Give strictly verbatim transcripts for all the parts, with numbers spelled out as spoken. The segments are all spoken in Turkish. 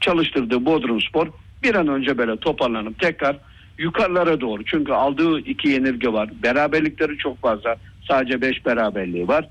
çalıştırdığı Bodrumspor bir an önce böyle toparlanıp tekrar yukarılara doğru. Çünkü aldığı iki yenilgi var. Beraberlikleri çok fazla. Sadece beş beraberliği var.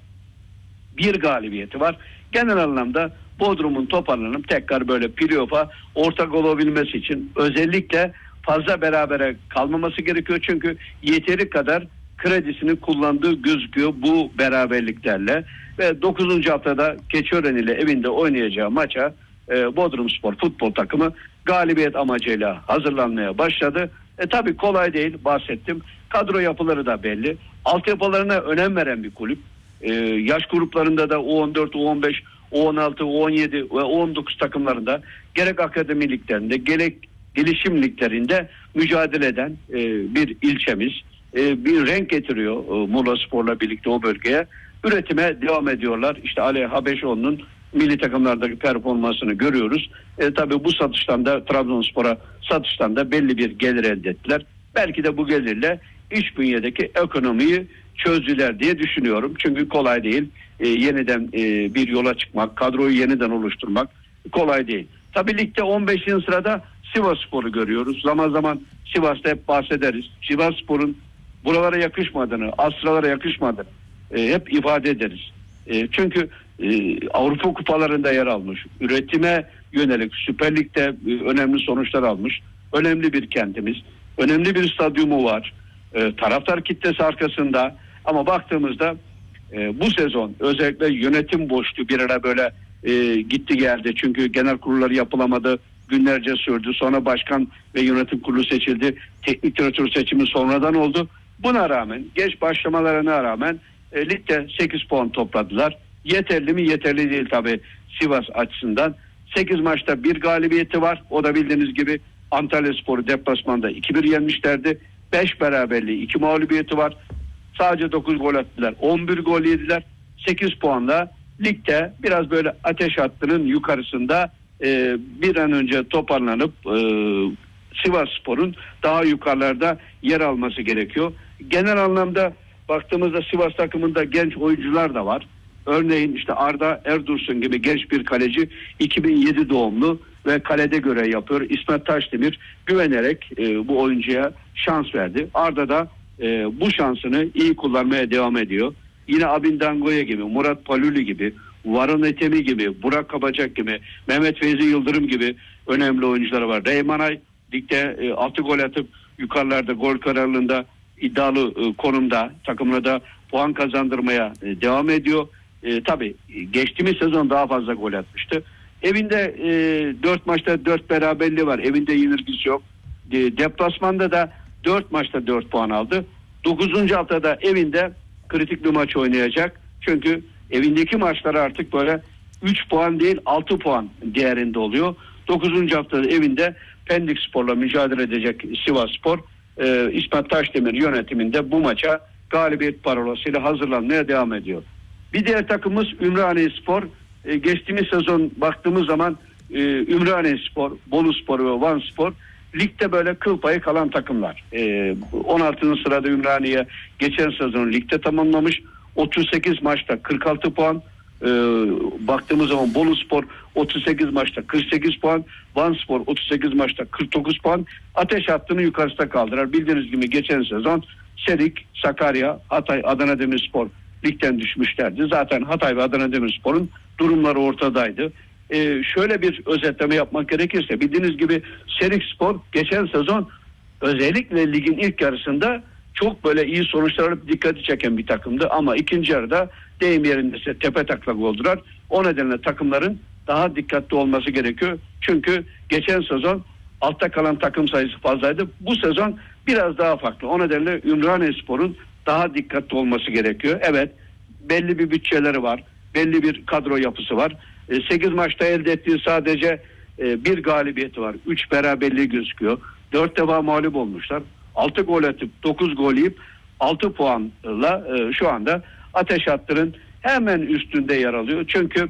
Bir galibiyeti var. Genel anlamda Bodrum'un toparlanıp tekrar böyle playoff'a ortak olabilmesi için özellikle fazla berabere kalmaması gerekiyor. Çünkü yeteri kadar kredisini kullandığı gözüküyor bu beraberliklerle. Ve dokuzuncu haftada Keçiören ile evinde oynayacağı maça e, Bodrumspor futbol takımı galibiyet amacıyla hazırlanmaya başladı. E tabi kolay değil, bahsettim. Kadro yapıları da belli. Altyapılarına önem veren bir kulüp. E, yaş gruplarında da U on dört, U on beş, U on altı, U on yedi ve U on dokuz takımlarında gerek akademi liglerinde gerek gelişim liglerinde mücadele eden e, bir ilçemiz. E, bir renk getiriyor e, Muğla Spor'la birlikte o bölgeye. Üretime devam ediyorlar. İşte Ali Habeşoğlu'nun milli takımlardaki performansını görüyoruz. E, tabii bu satıştan da Trabzonspor'a satıştan da belli bir gelir elde ettiler. Belki de bu gelirle iç bünyedeki ekonomiyi çözdüler diye düşünüyorum. Çünkü kolay değil. E, yeniden e, bir yola çıkmak, kadroyu yeniden oluşturmak kolay değil. Tabii ligde on beşinci sırada Sivasspor'u görüyoruz. Zaman zaman Sivas'ta hep bahsederiz. Sivasspor'un buralara yakışmadığını, asralara yakışmadığını e, hep ifade ederiz. E, çünkü e, Avrupa kupalarında yer almış, üretime yönelik Süper Lig'de e, önemli sonuçlar almış, önemli bir kentimiz, önemli bir stadyumu var, e, taraftar kitlesi arkasında. Ama baktığımızda e, bu sezon özellikle yönetim boşluğu bir ara böyle e, gitti geldi. Çünkü genel kurulları yapılamadı, günlerce sürdü. Sonra başkan ve yönetim kurulu seçildi. Teknik direktör seçimi sonradan oldu. Buna rağmen, geç başlamalarına rağmen e, ligde sekiz puan topladılar. Yeterli mi? Yeterli değil tabii Sivas açısından. sekiz maçta bir galibiyeti var. O da bildiğiniz gibi Antalyaspor'u deplasmanda iki bir yenmişlerdi. beş beraberliği, iki mağlubiyeti var. Sadece dokuz gol attılar. on bir gol yediler. sekiz puanla ligde biraz böyle ateş hattının yukarısında e, bir an önce toparlanıp e, Sivasspor'un daha yukarılarda yer alması gerekiyor. Genel anlamda baktığımızda Sivas takımında genç oyuncular da var. Örneğin işte Arda Erdursun gibi genç bir kaleci, iki bin yedi doğumlu ve kalede görev yapıyor. İsmet Taşdemir güvenerek e, bu oyuncuya şans verdi. Arda da e, bu şansını iyi kullanmaya devam ediyor. Yine Abin Dangoya gibi, Murat Paluli gibi, Varun Etemi gibi, Burak Kabacak gibi, Mehmet Feyzi Yıldırım gibi önemli oyuncuları var. Reymanay ligde e, altı gol atıp yukarılarda gol kararlılığında iddialı e, konumda, takımına da puan kazandırmaya e, devam ediyor. E, tabii geçtiğimiz sezon daha fazla gol atmıştı. Evinde e, dört maçta dört beraberliği var. Evinde yenilgisi yok. E, deplasmanda da dört maçta dört puan aldı. dokuzuncu haftada evinde kritik bir maç oynayacak. Çünkü evindeki maçlar artık böyle üç puan değil altı puan değerinde oluyor. dokuzuncu haftada evinde Pendik Spor'la mücadele edecek Sivasspor. E, İsmet Taşdemir yönetiminde bu maça galibiyet parolasıyla hazırlanmaya devam ediyor. Bir diğer takımımız Ümraniyespor. E, geçtiğimiz sezon baktığımız zaman e, Ümraniyespor, Boluspor ve Vanspor ligde böyle kıl payı kalan takımlar. E, on altıncı sırada Ümraniye geçen sezon ligde tamamlamış. otuz sekiz maçta kırk altı puan. E, baktığımız zaman Boluspor otuz sekiz maçta kırk sekiz puan. Vanspor otuz sekiz maçta kırk dokuz puan. Ateş hattını yukarısında kaldırar. Bildiğiniz gibi geçen sezon Serik, Sakarya, Hatay, Adana Demirspor ligden düşmüşlerdi. Zaten Hatay ve Adana Demirspor'un durumları ortadaydı. Ee, şöyle bir özetleme yapmak gerekirse bildiğiniz gibi Serikspor geçen sezon özellikle ligin ilk yarısında çok böyle iyi sonuçlar alıp dikkati çeken bir takımdı ama ikinci yarıda deyim yerindeyse tepe taklak oldular. O nedenle takımların daha dikkatli olması gerekiyor. Çünkü geçen sezon altta kalan takım sayısı fazlaydı. Bu sezon biraz daha farklı. O nedenle Ümraniyespor'un daha dikkatli olması gerekiyor. Evet, belli bir bütçeleri var. Belli bir kadro yapısı var. sekiz maçta elde ettiği sadece bir galibiyeti var. üç beraberliği gözüküyor. dört defa mağlup olmuşlar. altı gol atıp dokuz gol yiyip altı puanla şu anda ateş hattının hemen üstünde yer alıyor. Çünkü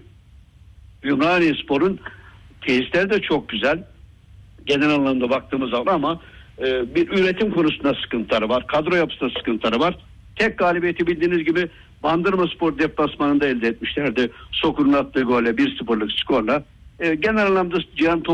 Ümraniyespor'un tesisleri de çok güzel. Genel anlamda baktığımız zaman ama e, bir üretim konusunda sıkıntıları var. Kadro yapısında sıkıntıları var. Tek galibiyeti bildiğiniz gibi Bandırmaspor deplasmanında elde etmişlerdi. Sokur'un attığı golle bir sıfırlık skorla. E, genel anlamda Cihan